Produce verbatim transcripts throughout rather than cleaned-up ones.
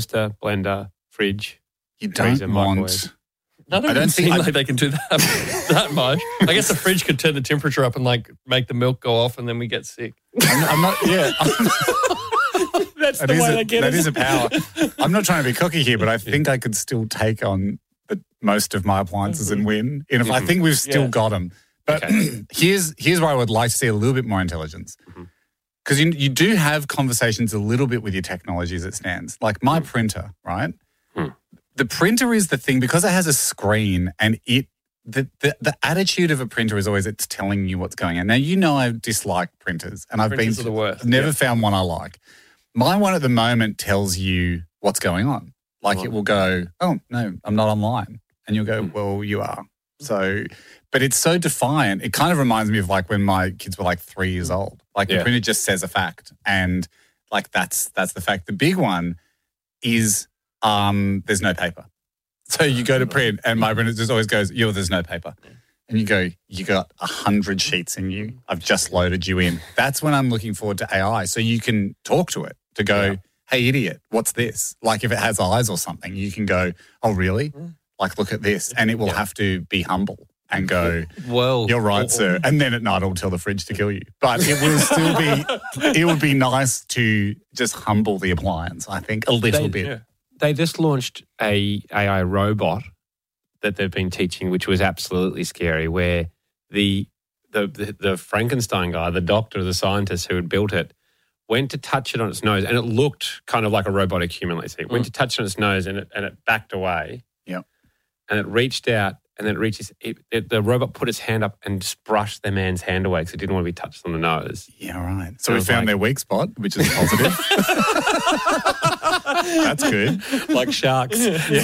toaster, blender, fridge. You don't freezer, want... microwave. None of I them don't seem think- like they can do that that much. I guess the fridge could turn the temperature up and like make the milk go off and then we get sick. I'm, I'm not... Yeah. That's That the is way a, they get that it. is a power. I'm not trying to be cocky here, but I think I could still take on the, most of my appliances and win. And if I think we've still Yeah. got them. But Okay. here's here's where I would like to see a little bit more intelligence. Because you, you do have conversations a little bit with your technology as it stands. Like my printer, right? Mm. The printer is the thing because it has a screen and it the, the the attitude of a printer is always it's telling you what's going on. Now, you know I dislike printers and I've Printers been are the worst. I've never Yeah. found one I like. My one at the moment tells you what's going on. Like Right. it will go, oh, no, I'm not online. And you'll go, Mm. well, you are. So, but it's so defiant. It kind of reminds me of like when my kids were like three years old. Like the Yeah. printer just says a fact. And like that's that's the fact. The big one is um, there's no paper. So you go to print and my printer just always goes, yo, there's no paper. And you go, you got a hundred sheets in you. I've just loaded you in. That's when I'm looking forward to A I. So you can talk to it to go, Yeah. hey, idiot, what's this? Like if it has eyes or something, you can go, oh, really? Like, look at this. And it will Yeah. have to be humble and go, Well, you're right, or- sir. And then at night it'll tell the fridge to kill you. But it will still be, it would be nice to just humble the appliance, I think, a little They- bit. Yeah. They just launched a A I robot that they've been teaching, which was absolutely scary, where the the the, the Frankenstein guy, the doctor, the scientist who had built it, went to touch it on its nose, and it looked kind of like a robotic human. Let's say, went to touch it on its nose, and it and it backed away. Yep. And it reached out, and then it reaches. It, it, the robot put its hand up and just brushed the man's hand away because it didn't want to be touched on the nose. Yeah, right. So I we was found like- their weak spot, which is positive. That's good. like sharks.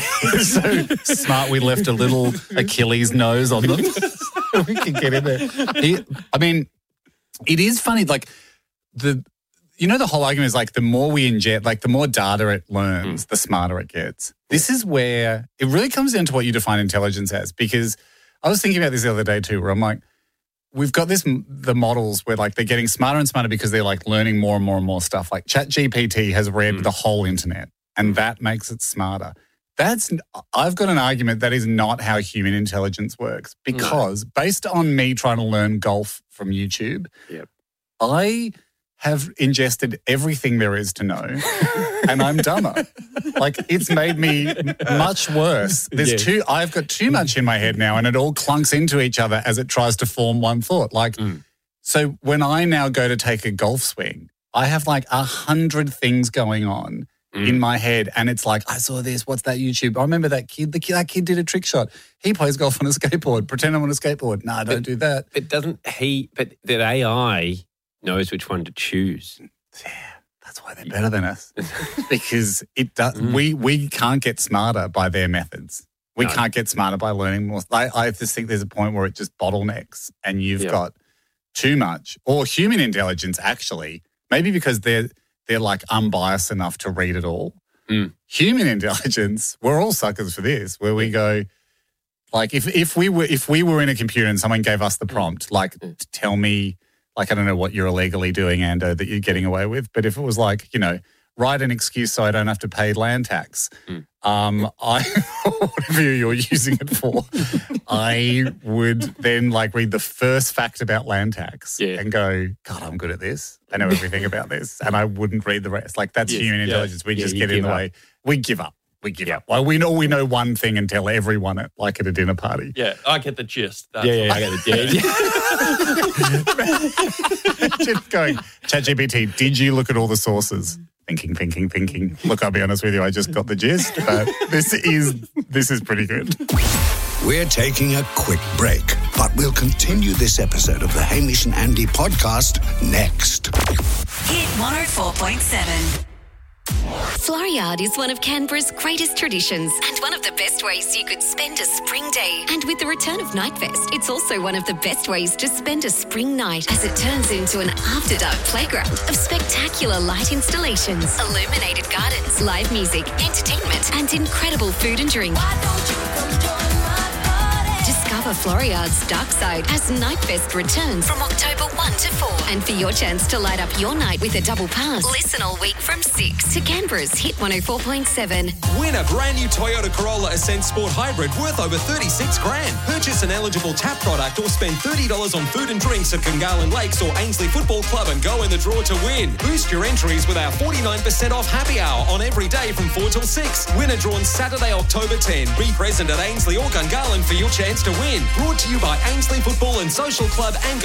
So smart we left a little Achilles nose on them. We can get in there. He- I mean, it is funny, like the you know the whole argument is like the more we inject, like the more data it learns, Mm. the smarter it gets. This is where it really comes down to what you define intelligence as, because I was thinking about this the other day too, where I'm like, we've got this, the models where like they're getting smarter and smarter because they're like learning more and more and more stuff. Like ChatGPT has read Mm. the whole internet and that makes it smarter. That's, I've got an argument that is not how human intelligence works because based on me trying to learn golf from YouTube, Yep. I have ingested everything there is to know and I'm dumber. Like it's made me m- much worse. There's Yeah. too, I've got too much in my head now and it all clunks into each other as it tries to form one thought. Like, Mm. so when I now go to take a golf swing, I have like a hundred things going on Mm. in my head and it's like, I saw this, what's that YouTube? I remember that kid, the kid, that kid did a trick shot. He plays golf on a skateboard. Pretend I'm on a skateboard. Nah, don't do that. But doesn't he? But that A I knows which one to choose. Yeah, that's why they're better than us. Because it does. Mm. We we can't get smarter by their methods. We No. can't get smarter by learning more. I, I just think there's a point where it just bottlenecks, and you've Yeah. got too much, or human intelligence actually. Maybe because they're they're like unbiased enough to read it all. Mm. Human intelligence, we're all suckers for this. Where we go, like if if we were if we were in a computer and someone gave us the prompt, like Mm. tell me. Like, I don't know what you're illegally doing, Ando, that you're getting away with. But if it was like, you know, write an excuse so I don't have to pay land tax, Mm. um, I, whatever you're using it for, I would then like read the first fact about land tax Yeah. and go, God, I'm good at this. I know everything about this. And I wouldn't read the rest. Like, that's Yes, human yeah. intelligence. We Yeah, just you get in give the up. way. We give up. We give up. Well, we know we know one thing and tell everyone it, like at a dinner party. Yeah, I get the gist. That's Yeah, yeah, I get it. Yeah, yeah. Just going, ChatGPT, did you look at all the sources? Thinking, thinking, thinking. Look, I'll be honest with you, I just got the gist, but this is this is pretty good. We're taking a quick break, but we'll continue this episode of the Hamish and Andy podcast next. Hit one oh four point seven. Floriade is one of Canberra's greatest traditions and one of the best ways you could spend a spring day. And with the return of Nightfest, it's also one of the best ways to spend a spring night as it turns into an after-dark playground of spectacular light installations, illuminated gardens, live music, entertainment, and incredible food and drink. Discover Discover Floriada's dark side as Nightfest returns from October first to fourth. And for your chance to light up your night with a double pass, listen all week from six to Canberra's Hit one oh four point seven. Win a brand new Toyota Corolla Ascent Sport Hybrid worth over thirty-six grand. Purchase an eligible tap product or spend thirty dollars on food and drinks at Gungahlin Lakes or Ainsley Football Club and go in the draw to win. Boost your entries with our forty-nine percent off happy hour on every day from four till six. Winner drawn Saturday, October tenth. Be present at Ainsley or Gungahlin for your chance to win. Brought to you by Ainsley Football and Social Club and